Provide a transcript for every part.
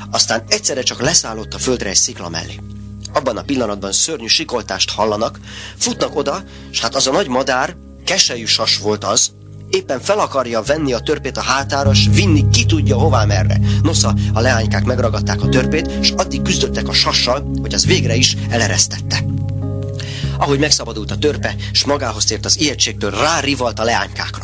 Aztán egyszerre csak leszállott a földre egy szikla mellé. Abban a pillanatban szörnyű sikoltást hallanak, futnak oda, s hát az a nagy madár, keselyű sas volt az, éppen fel akarja venni a törpét a hátára, s vinni ki tudja hová merre. Nosza, a leánykák megragadták a törpét, s addig küzdöttek a sassal, hogy az végre is eleresztette. Ahogy megszabadult a törpe, s magához tért az ijegységtől, rárivalt a leánykákra.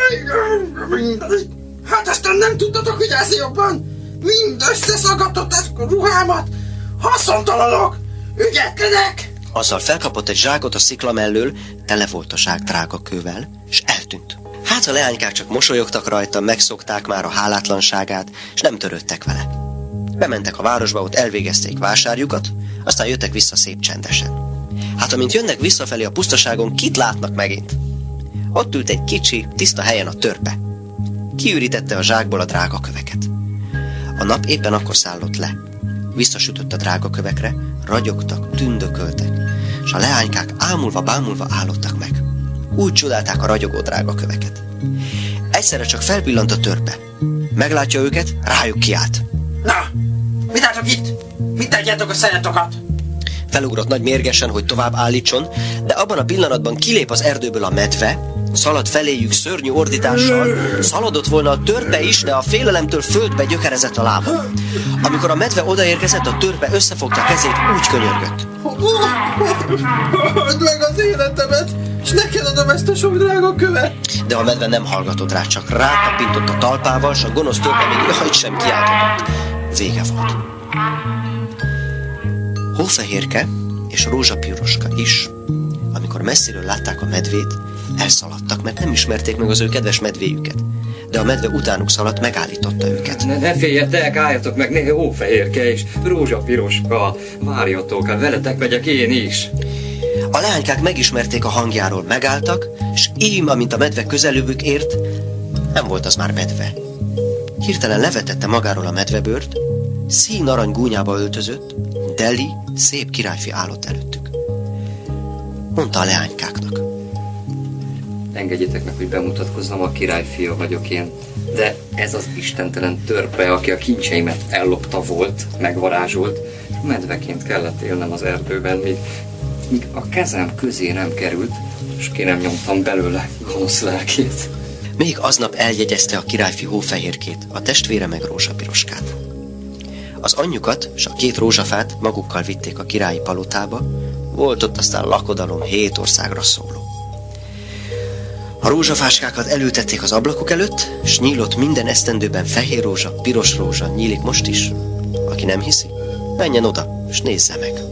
Hát aztán nem tudtatok vigyázni jobban? Mind összeszaggatották a ruhámat! Haszontalanok! Ügyetlenek! Azzal felkapott egy zsákot a szikla mellől, tele volt a zsák drágakővel, és eltűnt. Hát a leánykák csak mosolyogtak rajta, megszokták már a hálátlanságát, és nem törődtek vele. Bementek a városba, ott elvégezték vásárjukat, aztán jöttek vissza szép csendesen. Hát amint jönnek visszafelé a pusztaságon, kit látnak megint? Ott ült egy kicsi, tiszta helyen a törpe. Kiürítette a zsákból a drágaköveket. A nap éppen akkor szállott le. Visszasütött a drágakövekre, ragyogtak, tündököltek, és a leánykák ámulva-bámulva állottak meg. Úgy csodálták a ragyogó drágaköveket. Egyszerre csak felpillant a törpe. Meglátja őket, rájuk kiált. Na, mit álltok itt? Mit tegyetek a szájatokat? Felugrott nagy mérgesen, hogy tovább állítson, de abban a pillanatban kilép az erdőből a medve, szaladt feléjük szörnyű ordítással, szaladott volna a törpe is, de a félelemtől földbe gyökerezett a lába. Amikor a medve odaérkezett, a törpe összefogta a kezét, úgy könyörgött. Hagyd meg az életemet, és neked adom ezt a sok drága követ. De a medve nem hallgatott rá, csak rátapintott a talpával, s a gonosz törpe még jaj sem kiáltott. Vége volt. Hófehérke és Rózsapiroska is, amikor messziről látták a medvét, elszaladtak, mert nem ismerték meg az ő kedves medvéjüket. De a medve utánuk szaladt, megállította őket. Ne féljetek, álljatok meg, Hófehérke és Rózsapiroska, várjatok, veletek megyek én is. A leánykák megismerték a hangjáról, megálltak, és ím, amint a medve közelőbük ért, nem volt az már medve. Hirtelen levetette magáról a medvebőrt, szín-arany gúnyába öltözött, Deli, szép királyfi állott előttük. Mondta a leánykáknak. Engedjétek meg, hogy bemutatkozzam, a királyfia vagyok én. De ez az istentelen törpe, aki a kincseimet ellopta volt, megvarázsolt. Medveként kellett élnem az erdőben, míg a kezem közé nem került, és ki nem nyomtam belőle gonosz lelkét. Még aznap eljegyezte a királyfi Hófehérkét, a testvére meg Rózsapiroskát. Az anyjukat és a 2 rózsafát magukkal vitték a királyi palotába, volt ott aztán lakodalom 7 országra szóló. A rózsafáskákat elültették az ablakok előtt, s nyílott minden esztendőben fehér rózsa, piros rózsa, nyílik most is. Aki nem hiszi, menjen oda, és nézze meg.